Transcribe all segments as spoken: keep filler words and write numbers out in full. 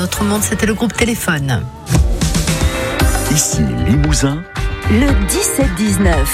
autre monde, c'était le groupe Téléphone. Ici Limousin, le dix-sept dix-neuf.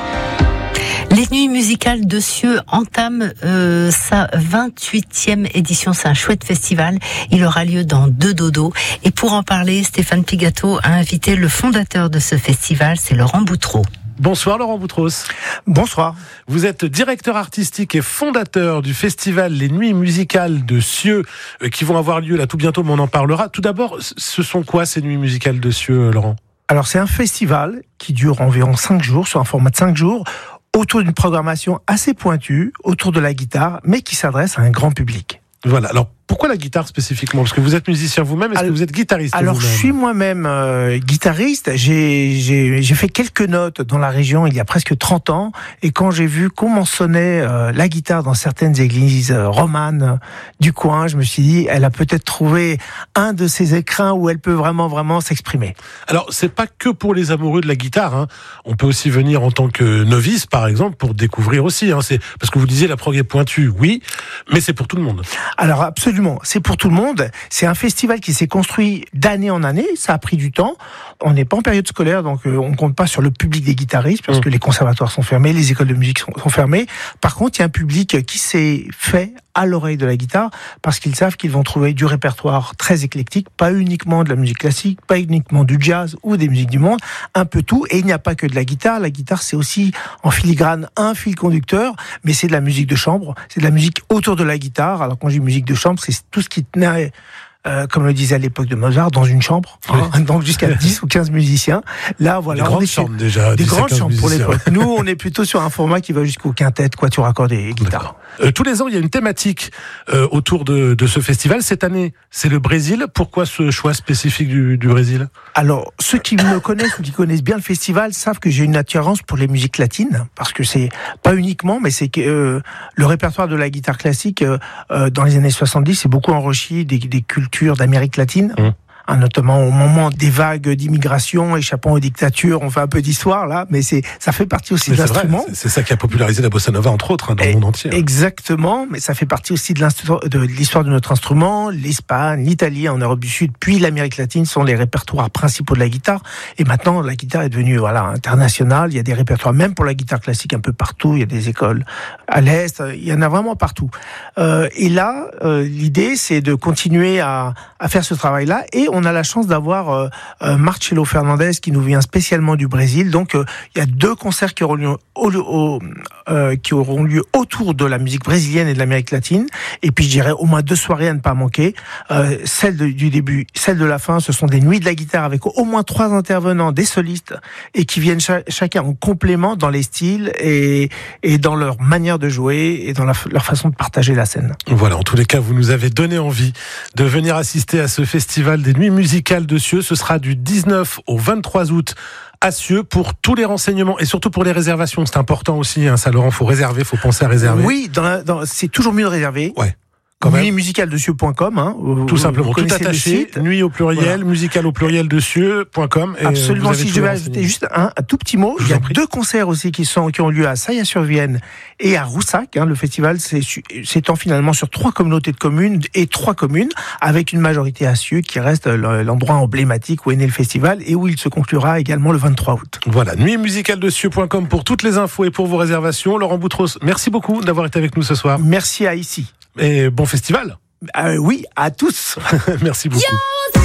Les Nuits musicales de Cieux entament euh, sa vingt-huitième édition. C'est un chouette festival. Il aura lieu dans deux dodos. Et pour en parler, Stéphane Pigato a invité le fondateur de ce festival, c'est Laurent Boutreau. Bonsoir Laurent Boutros. Bonsoir. Vous êtes directeur artistique et fondateur du festival Les Nuits musicales de Cieux euh, qui vont avoir lieu là tout bientôt, mais on en parlera. Tout d'abord, ce sont quoi ces Nuits musicales de Cieux, Laurent ? Alors c'est un festival qui dure environ cinq jours, sur un format de cinq jours, autour d'une programmation assez pointue, autour de la guitare, mais qui s'adresse à un grand public. Voilà, alors pourquoi la guitare spécifiquement ? Parce que vous êtes musicien vous-même, est-ce alors, que vous êtes guitariste Alors vous-même ? je suis moi-même euh, guitariste, j'ai, j'ai, j'ai fait quelques notes dans la région il y a presque trente ans, et quand j'ai vu comment sonnait euh, la guitare dans certaines églises euh, romanes euh, du coin, je me suis dit, elle a peut-être trouvé un de ces écrins où elle peut vraiment, vraiment s'exprimer. Alors c'est pas que pour les amoureux de la guitare, hein. On peut aussi venir en tant que novice par exemple pour découvrir aussi, hein. C'est parce que vous disiez la prog est pointue, oui, mais c'est pour tout le monde. Alors absolument, c'est pour tout le monde. C'est un festival qui s'est construit d'année en année. Ça a pris du temps. On n'est pas en période scolaire, donc euh, on compte pas sur le public des guitaristes parce mmh. que les conservatoires sont fermés, les écoles de musique sont, sont fermées. Par contre, il y a un public qui s'est fait à l'oreille de la guitare parce qu'ils savent qu'ils vont trouver du répertoire très éclectique, pas uniquement de la musique classique, pas uniquement du jazz ou des musiques du monde, un peu tout. Et il n'y a pas que de la guitare. La guitare, c'est aussi en filigrane un fil conducteur, mais c'est de la musique de chambre, c'est de la musique autour de la guitare. Alors quand je dis musique de chambre, c'est tout ce qui tenait, euh, comme le disait à l'époque de Mozart, dans une chambre, oui. hein, donc jusqu'à dix ou quinze musiciens. Là, voilà, des on grandes est chambres sur, déjà, des grandes chambres pour musiciens. l'époque. Nous, on est plutôt sur un format qui va jusqu'au quintet, quatuor à cordes et guitare. Euh, tous les ans, il y a une thématique euh, autour de, de ce festival. Cette année, c'est le Brésil. Pourquoi ce choix spécifique du, du Brésil ? Alors, ceux qui me connaissent ou qui connaissent bien le festival savent que j'ai une attirance pour les musiques latines, parce que c'est pas uniquement, mais c'est que euh, le répertoire de la guitare classique euh, euh, dans les années soixante-dix, c'est beaucoup enrichi des, des cultures d'Amérique latine. Mmh. Hein, notamment au moment des vagues d'immigration, échappant aux dictatures, on fait un peu d'histoire là, mais c'est ça fait partie aussi mais de l'instrument. C'est, c'est ça qui a popularisé la bossa nova entre autres hein, dans Et, le monde entier. Exactement, mais ça fait partie aussi de, de l'histoire de notre instrument. L'Espagne, l'Italie en Europe du Sud, puis l'Amérique latine sont les répertoires principaux de la guitare. Et maintenant, la guitare est devenue voilà internationale. Il y a des répertoires même pour la guitare classique un peu partout. Il y a des écoles à l'est. Il y en a vraiment partout. Euh, et là, euh, l'idée c'est de continuer à, à faire ce travail-là. Et on a la chance d'avoir euh, euh, Marcelo Fernandez qui nous vient spécialement du Brésil. Donc euh, il y a deux concerts qui auront lieu, au, au, euh, qui auront lieu autour de la musique brésilienne et de l'Amérique latine. Et puis je dirais au moins deux soirées à ne pas manquer. Euh, celle de, du début, celle de la fin, ce sont des nuits de la guitare avec au moins trois intervenants, des solistes, et qui viennent cha- chacun en complément dans les styles et, et dans leur manière de jouer et dans la, leur façon de partager la scène. Voilà, en tous les cas, vous nous avez donné envie de venir assister à ce festival des Nuits musicales de Cieux. Ce sera du dix-neuf au vingt-trois août à Cieux. Pour tous les renseignements et surtout pour les réservations, c'est important aussi, hein, ça Laurent, faut réserver, il faut penser à réserver. Oui, dans la, dans, c'est toujours mieux de réserver. Ouais. nuit musicale de cieux point com, hein, tout simplement, tout attaché, nuit au pluriel, voilà. Musical au pluriel de cieux point com. Absolument, si je devais ajouter juste un, un tout petit mot, je il y a deux concerts aussi qui, sont, qui ont lieu à Saillat-sur-Vienne et à Roussac. Hein, le festival c'est, s'étend finalement sur trois communautés de communes et trois communes, avec une majorité à Cieux qui reste l'endroit emblématique où est né le festival et où il se conclura également le vingt-trois août. Voilà, nuit musicale de cieux point com pour toutes les infos et pour vos réservations. Laurent Boutros, merci beaucoup d'avoir été avec nous ce soir. Merci à Ici. Et bon festival. Euh, oui, à tous. Merci beaucoup. Yo